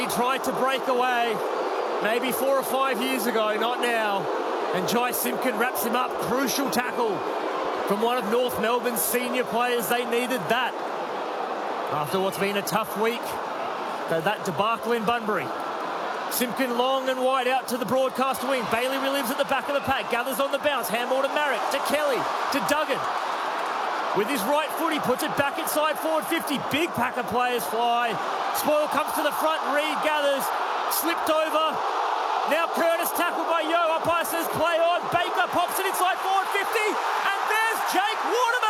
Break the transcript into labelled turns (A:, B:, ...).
A: He tried to break away maybe 4 or 5 years ago, not now. And Jai Simpkin wraps him up. Crucial tackle from one of North Melbourne's senior players. They needed that after what's been a tough week. So that debacle in Bunbury. Simpkin long and wide out to the broadcast wing. Bailey relives at the back of the pack. Gathers on the bounce. Handball to Marek. To Kelly. To Duggan. With his right foot, he puts it back inside forward 50. Big pack of players fly. Spoil comes to the front. Reed gathers. Slipped over. Now Curtis tackled by Yo. Umpire says play on. Baker pops it inside forward 50. And there's Jake Waterman.